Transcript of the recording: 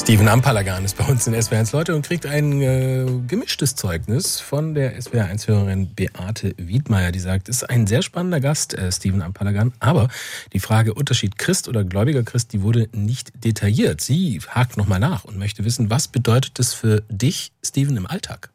Steven Ampalagan ist bei uns in SWR1 Leute und kriegt ein gemischtes Zeugnis von der SWR1-Hörerin Beate Wiedmeier, die sagt, ist ein sehr spannender Gast, Steven Ampalagan, aber die Frage Unterschied Christ oder gläubiger Christ, die wurde nicht detailliert. Sie hakt nochmal nach und möchte wissen, was bedeutet das für dich, Steven, im Alltag?